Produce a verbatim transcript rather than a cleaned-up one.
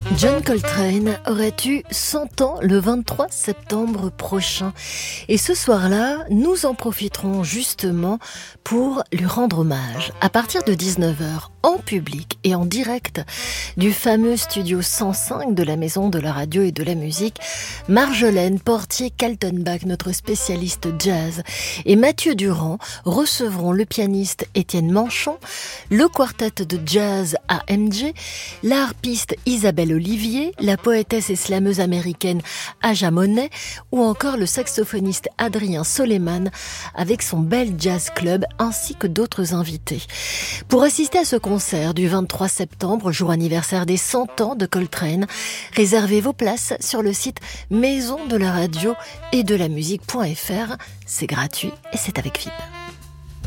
John Coltrane aurait eu cent ans le vingt-trois septembre prochain. Et ce soir-là, nous en profiterons justement pour lui rendre hommage. À partir de dix-neuf heures, en public et en direct du fameux studio cent cinq de la Maison de la Radio et de la Musique, Marjolaine Portier-Kaltenbach, notre spécialiste jazz, et Mathieu Durand recevront le pianiste Étienne Manchon, le quartet de jazz A M G, la harpiste Isabelle Olivier, la poétesse et slameuse américaine Aja Monet ou encore le saxophoniste Adrien Soleiman avec son Bell Jazz Club ainsi que d'autres invités. Pour assister à ce concert du vingt-trois septembre, jour anniversaire des cent ans de Coltrane, réservez vos places sur le site maison de la radio et de la musique point f r. C'est gratuit et c'est avec F I B.